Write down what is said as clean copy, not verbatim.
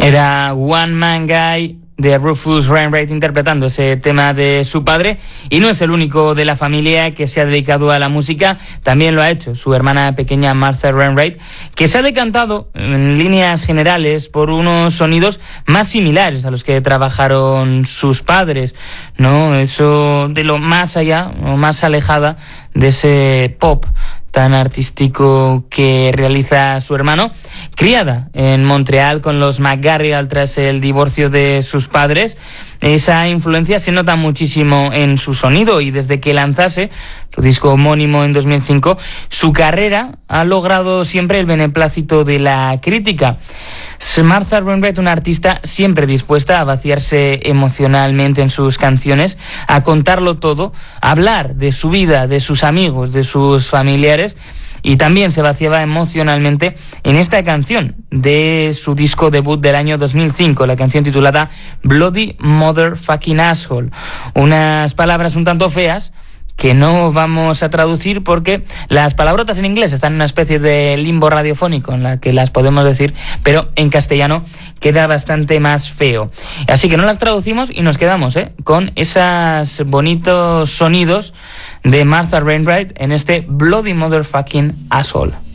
Era One Man Guy de Rufus Wainwright interpretando ese tema de su padre, y no es el único de la familia que se ha dedicado a la música. También lo ha hecho su hermana pequeña Martha Wainwright, que se ha decantado en líneas generales por unos sonidos más similares a los que trabajaron sus padres, ¿no? Eso de lo más allá o más alejada de ese pop tan artístico que realiza su hermano. Criada en Montreal con los McGarrigle tras el divorcio de sus padres, esa influencia se nota muchísimo en su sonido, y desde que lanzase su disco homónimo en 2005, su carrera ha logrado siempre el beneplácito de la crítica. Martha Wainwright, una artista siempre dispuesta a vaciarse emocionalmente en sus canciones, a contarlo todo, a hablar de su vida, de sus amigos, de sus familiares, y también se vaciaba emocionalmente en esta canción de su disco debut del año 2005, la canción titulada Bloody Motherfucking Asshole. Unas palabras un tanto feas que no vamos a traducir porque las palabrotas en inglés están en una especie de limbo radiofónico en la que las podemos decir, pero en castellano queda bastante más feo. Así que no las traducimos y nos quedamos con esos bonitos sonidos de Martha Wainwright en este Bloody Motherfucking Asshole.